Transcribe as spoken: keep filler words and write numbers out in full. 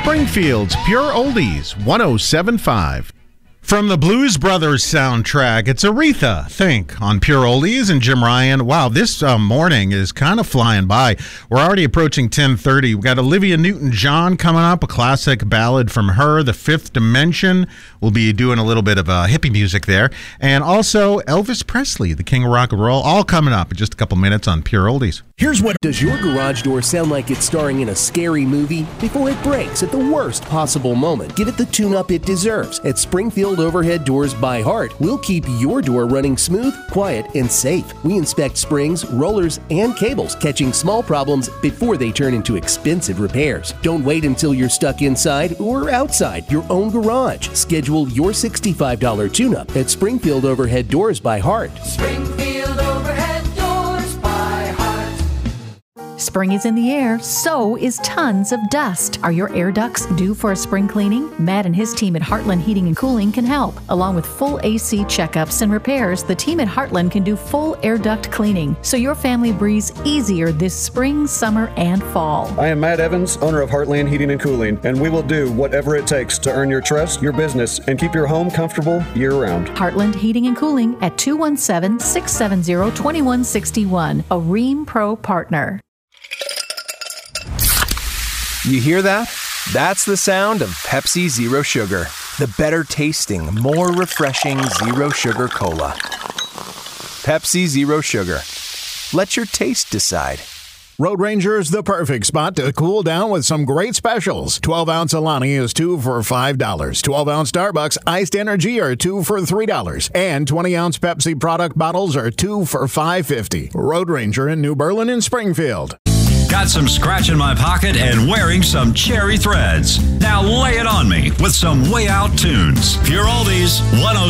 Springfield's Pure Oldies, one oh seven point five. From the Blues Brothers soundtrack, it's Aretha, Think, on Pure Oldies. And Jim Ryan, wow, this uh, morning is kind of flying by. We're already approaching ten thirty. We've got Olivia Newton-John coming up, a classic ballad from her, The Fifth Dimension. We'll be doing a little bit of uh, hippie music there. And also Elvis Presley, the king of rock and roll, all coming up in just a couple minutes on Pure Oldies. Here's what... Does your garage door sound like it's starring in a scary movie? Before it breaks at the worst possible moment, give it the tune-up it deserves. At Springfield Overhead Doors by Heart, we'll keep your door running smooth, quiet, and safe. We inspect springs, rollers, and cables, catching small problems before they turn into expensive repairs. Don't wait until you're stuck inside or outside your own garage. Schedule your sixty-five dollars tune-up at Springfield Overhead Doors by Heart. Springfield Overhead Doors by Heart. Spring is in the air, so is tons of dust. Are your air ducts due for a spring cleaning? Matt and his team at Heartland Heating and Cooling can help. Along with full A C checkups and repairs, the team at Heartland can do full air duct cleaning, so your family breathes easier this spring, summer, and fall. I am Matt Evans, owner of Heartland Heating and Cooling, and we will do whatever it takes to earn your trust, your business, and keep your home comfortable year-round. Heartland Heating and Cooling at two one seven, six seven zero, two one six one, a Rheem Pro partner. You hear that? That's the sound of Pepsi Zero Sugar. The better tasting, more refreshing Zero Sugar Cola. Pepsi Zero Sugar. Let your taste decide. Road Ranger is the perfect spot to cool down with some great specials. twelve ounce Alani is two for five dollars. twelve ounce Starbucks Iced Energy are two for three dollars. And twenty ounce Pepsi product bottles are two for five fifty. Road Ranger in New Berlin and Springfield. Got some scratch in my pocket and wearing some cherry threads. Now lay it on me with some way out tunes. Pure Oldies, one oh